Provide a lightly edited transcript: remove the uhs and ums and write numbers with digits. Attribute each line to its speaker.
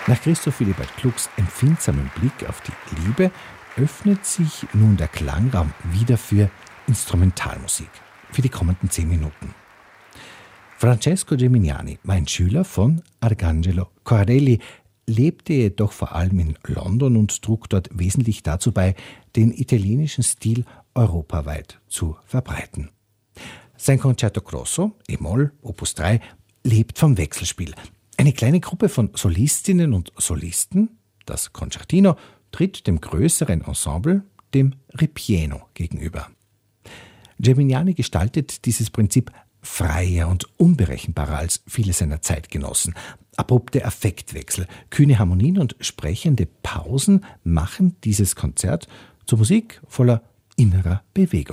Speaker 1: Nach Christoph Willibald Glucks empfindsamem Blick auf die Liebe öffnet sich nun der Klangraum wieder für Instrumentalmusik für die kommenden 10 Minuten. Francesco Geminiani war ein Schüler von Arcangelo Corelli, lebte jedoch vor allem in London und trug dort wesentlich dazu bei, den italienischen Stil europaweit zu verbreiten. Sein Concerto Grosso, e-Moll, Opus 3, lebt vom Wechselspiel. Eine kleine Gruppe von Solistinnen und Solisten, das Concertino, tritt dem größeren Ensemble, dem Ripieno, gegenüber. Geminiani gestaltet dieses Prinzip freier und unberechenbarer als viele seiner Zeitgenossen. Abrupte Affektwechsel, kühne Harmonien und sprechende Pausen machen dieses Konzert zur Musik voller innerer Bewegung.